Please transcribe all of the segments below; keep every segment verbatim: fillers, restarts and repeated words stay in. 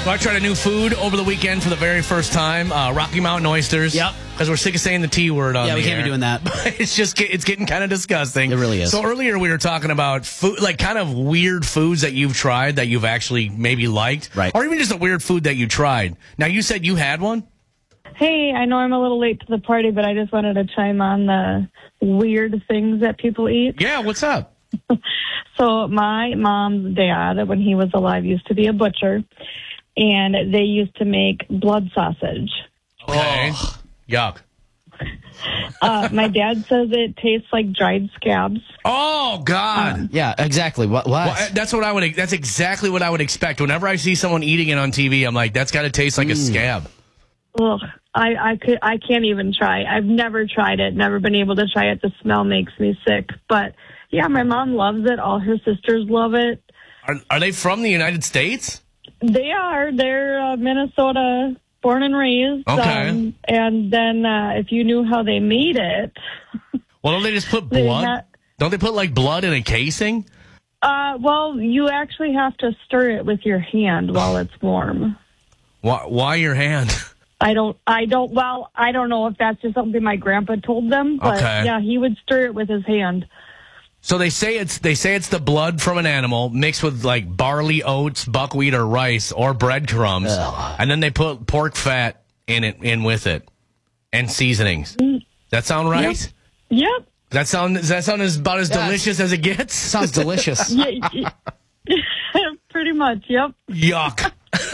Well, I tried a new food over the weekend for the very first time. Uh, Rocky Mountain oysters. Yep. Because we're sick of saying the T word on Yeah, the we can't air. be doing that. It's just get- it's getting kind of disgusting. It really is. So earlier we were talking about food, like kind of weird foods that you've tried that you've actually maybe liked, Right. Or even just a weird food that you tried. Now you said you had one. Hey, I know I'm a little late to the party, but I just wanted to chime on the weird things that people eat. Yeah, what's up? So my mom's dad, when he was alive, used to be a butcher, and they used to make blood sausage. Okay. Oh. Yuck. Uh, my dad says it tastes like dried scabs. Oh God. Yeah, exactly. What? What? Well, that's what I would. That's exactly what I would expect. Whenever I see someone eating it on T V, I'm like, that's got to taste like a scab. Ugh, I, I could, I can't even try. I've never tried it. Never been able to try it. The smell makes me sick. But yeah, my mom loves it. All her sisters love it. Are, are they from the United States? They are. They're uh, Minnesota, born and raised. Okay. Um, and then uh, if you knew how they made it, Well, don't they just put They blood? ha- Don't they put like blood in a casing? uh, well, you actually have to stir it with your hand while it's warm. Why, why your hand? I don't, I don't, well, I don't know if that's just something my grandpa told them, but Okay. yeah, he would stir it with his hand. So they say it's they say it's the blood from an animal mixed with like barley, oats, buckwheat, or rice or breadcrumbs, Ugh. and then they put pork fat in it in with it and seasonings. That sound right? Yep. That sound does that sound as about as Yes. delicious as it gets? Sounds delicious. Yeah, yeah. Pretty much, yep. Yuck.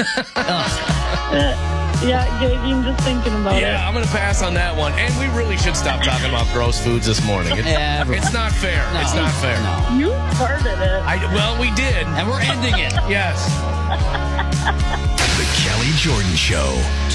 Uh, yeah, gagging just thinking about Yeah, I'm gonna pass on that one. And we really should stop talking about gross foods this morning. It- Ever. it's not fair. No. It's not fair. No. it. You started it. I, well, we did. And we're ending it. Yes. The Kelly Jordan Show.